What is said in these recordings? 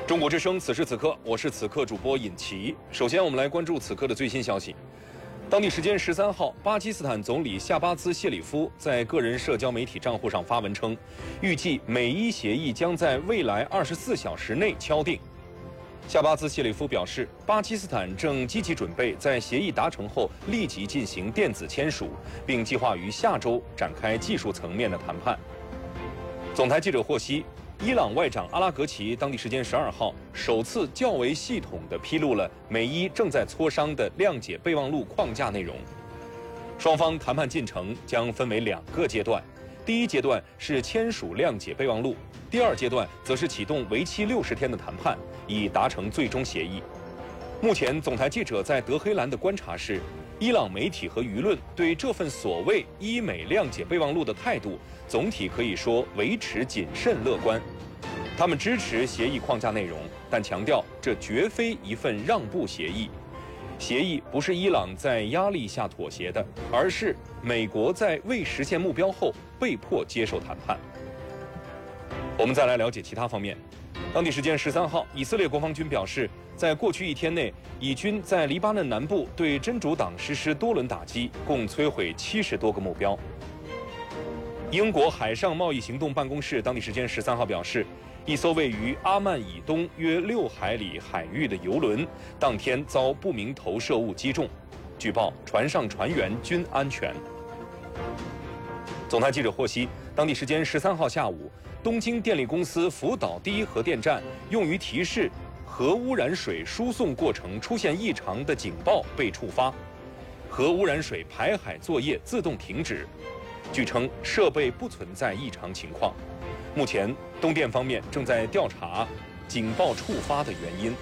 中国之声，此时此刻，我是此刻主播尹奇。首先，我们来关注此刻的最新消息。当地时间13号，巴基斯坦总理夏巴兹谢里夫在个人社交媒体账户上发文称，预计美伊协议将在未来24小时内敲定。夏巴兹谢里夫表示，巴基斯坦正积极准备在协议达成后立即进行电子签署，并计划于下周展开技术层面的谈判。总台记者获悉，伊朗外长阿拉格齐当地时间12号首次较为系统地披露了美伊正在磋商的谅解备忘录框架内容。双方谈判进程将分为2个阶段，第一阶段是签署谅解备忘录，第二阶段则是启动为期60天的谈判，以达成最终协议。目前，总台记者在德黑兰的观察是，伊朗媒体和舆论对这份所谓伊美谅解备忘录的态度，总体可以说维持谨慎乐观。他们支持协议框架内容，但强调这绝非一份让步协议。协议不是伊朗在压力下妥协的，而是美国在未实现目标后被迫接受谈判。我们再来了解其他方面。当地时间13号，以色列国防军表示，在过去1天内，以军在黎巴嫩南部对真主党实施多轮打击，共摧毁70多个目标。英国海上贸易行动办公室当地时间13号表示，一艘位于阿曼以东约6海里海域的油轮，当天遭不明投射物击中。据报，船上船员均安全。总台记者获悉，当地时间13号下午，东京电力公司福岛第一核电站用于提示核污染水输送过程出现异常的警报被触发，核污染水排海作业自动停止。据称，设备不存在异常情况。目前，东电方面正在调查警报触发的原因。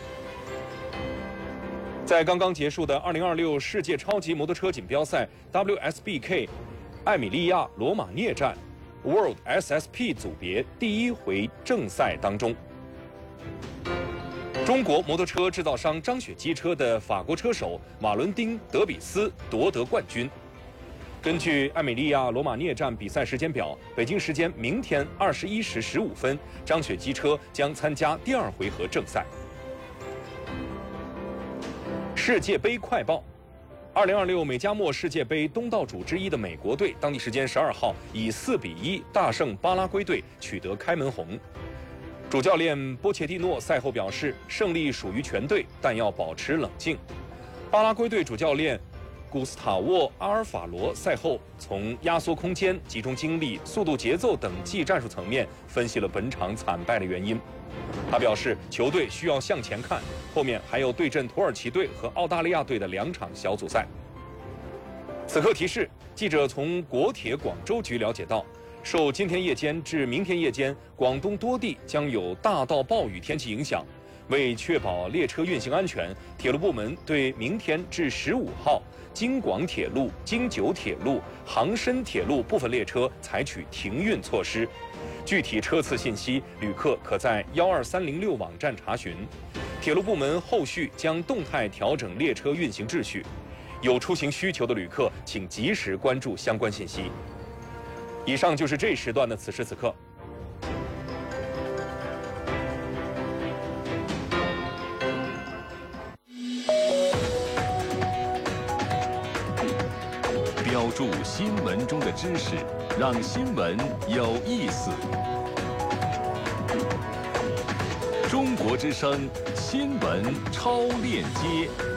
在刚刚结束的2026世界超级摩托车锦标赛 WSBK 艾米利亚罗马涅站 World SSP 组别第1回正赛当中，中国摩托车制造商张雪机车的法国车手瓦伦丁·德比斯夺得冠军。根据艾米利亚罗马涅站比赛时间表，北京时间明天21时15分，张雪机车将参加第2回合正赛。世界杯快报：2026美加墨世界杯东道主之一的美国队，当地时间12号以4比1大胜巴拉圭队，取得开门红。主教练波切蒂诺赛后表示，胜利属于全队，但要保持冷静。巴拉圭队主教练古斯塔沃·阿尔法罗赛后从压缩空间、集中精力、速度节奏等技战术层面分析了本场惨败的原因。他表示，球队需要向前看，后面还有对阵土耳其队和澳大利亚队的2场小组赛。此刻提示，记者从国铁广州局了解到，受今天夜间至明天夜间广东多地将有大到暴雨天气影响。为确保列车运行安全，铁路部门对明天至15号京广铁路、京九铁路、杭深铁路部分列车采取停运措施。具体车次信息，旅客可在12306网站查询。铁路部门后续将动态调整列车运行秩序。有出行需求的旅客，请及时关注相关信息。以上就是这时段的此时此刻。 标注新闻中的知识，让新闻有意思。中国之声新闻超链接。